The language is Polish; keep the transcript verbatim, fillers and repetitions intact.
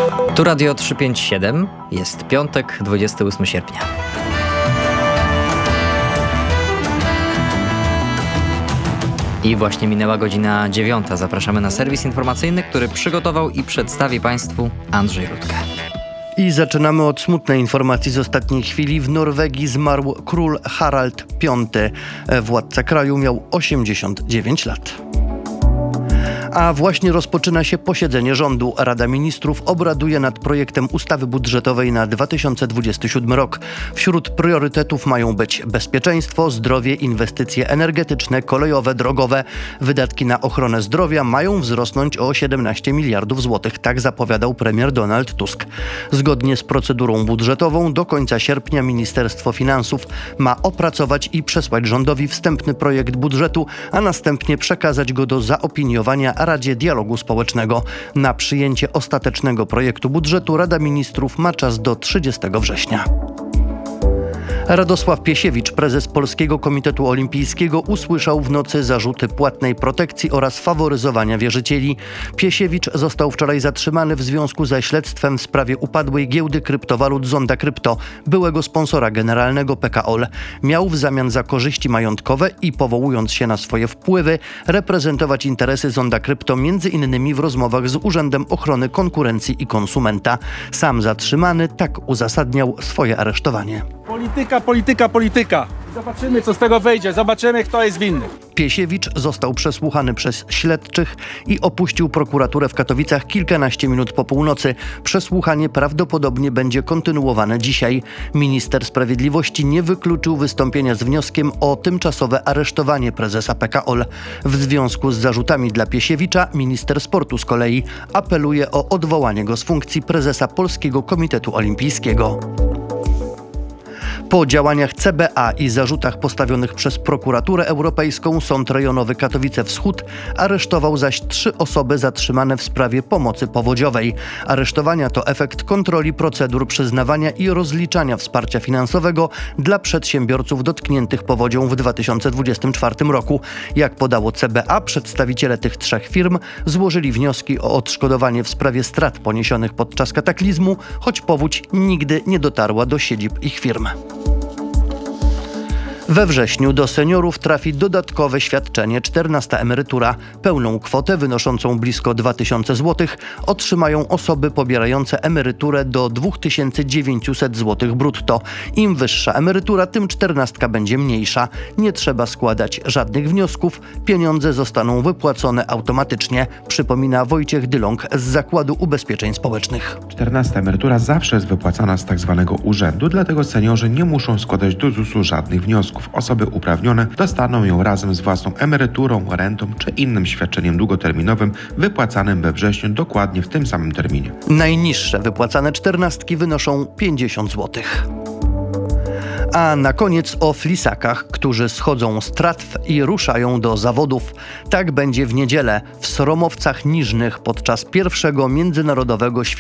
Tu Radio trzysta pięćdziesiąt siedem, jest piątek, dwudziestego ósmego sierpnia. I właśnie minęła godzina dziewiąta. Zapraszamy na serwis informacyjny, który przygotował i przedstawi Państwu Andrzej Rutka. I zaczynamy od smutnej informacji z ostatniej chwili. W Norwegii zmarł król Harald piąty. Władca kraju miał osiemdziesiąt dziewięć lat. A właśnie rozpoczyna się posiedzenie rządu. Rada Ministrów obraduje nad projektem ustawy budżetowej na dwa tysiące dwudziesty siódmy rok. Wśród priorytetów mają być bezpieczeństwo, zdrowie, inwestycje energetyczne, kolejowe, drogowe. Wydatki na ochronę zdrowia mają wzrosnąć o siedemnaście miliardów złotych. Tak zapowiadał premier Donald Tusk. Zgodnie z procedurą budżetową do końca sierpnia Ministerstwo Finansów ma opracować i przesłać rządowi wstępny projekt budżetu, a następnie przekazać go do zaopiniowania Radzie Dialogu Społecznego. Na przyjęcie ostatecznego projektu budżetu Rada Ministrów ma czas do trzydziestego września. Radosław Piesiewicz, prezes Polskiego Komitetu Olimpijskiego, usłyszał w nocy zarzuty płatnej protekcji oraz faworyzowania wierzycieli. Piesiewicz został wczoraj zatrzymany w związku ze śledztwem w sprawie upadłej giełdy kryptowalut Zonda Krypto, byłego sponsora generalnego P K O L. Miał w zamian za korzyści majątkowe i powołując się na swoje wpływy reprezentować interesy Zonda Krypto między innymi w rozmowach z Urzędem Ochrony Konkurencji i Konsumenta. Sam zatrzymany tak uzasadniał swoje aresztowanie. Polityka, polityka, polityka. Zobaczymy, co z tego wyjdzie. Zobaczymy, kto jest winny. Piesiewicz został przesłuchany przez śledczych i opuścił prokuraturę w Katowicach kilkanaście minut po północy. Przesłuchanie prawdopodobnie będzie kontynuowane dzisiaj. Minister Sprawiedliwości nie wykluczył wystąpienia z wnioskiem o tymczasowe aresztowanie prezesa P K O L. W związku z zarzutami dla Piesiewicza minister sportu z kolei apeluje o odwołanie go z funkcji prezesa Polskiego Komitetu Olimpijskiego. Po działaniach C B A i zarzutach postawionych przez Prokuraturę Europejską Sąd Rejonowy Katowice Wschód aresztował zaś trzy osoby zatrzymane w sprawie pomocy powodziowej. Aresztowania to efekt kontroli procedur przyznawania i rozliczania wsparcia finansowego dla przedsiębiorców dotkniętych powodzią w dwa tysiące dwudziestym czwartym roku. Jak podało C B A, przedstawiciele tych trzech firm złożyli wnioski o odszkodowanie w sprawie strat poniesionych podczas kataklizmu, choć powódź nigdy nie dotarła do siedzib ich firm. We wrześniu do seniorów trafi dodatkowe świadczenie czternasta emerytura. Pełną kwotę wynoszącą blisko dwa tysiące złotych otrzymają osoby pobierające emeryturę do dwa tysiące dziewięćset złotych brutto. Im wyższa emerytura, tym czternastka będzie mniejsza. Nie trzeba składać żadnych wniosków. Pieniądze zostaną wypłacone automatycznie, przypomina Wojciech Dylong z Zakładu Ubezpieczeń Społecznych. czternasta emerytura zawsze jest wypłacana z tak zwanego urzędu, dlatego seniorzy nie muszą składać do zusu żadnych wniosków. Osoby uprawnione dostaną ją razem z własną emeryturą, rentą czy innym świadczeniem długoterminowym wypłacanym we wrześniu dokładnie w tym samym terminie. Najniższe wypłacane czternastki wynoszą pięćdziesiąt złotych. A na koniec o flisakach, którzy schodzą z tratw i ruszają do zawodów. Tak będzie w niedzielę w Sromowcach Niżnych podczas pierwszego międzynarodowego święta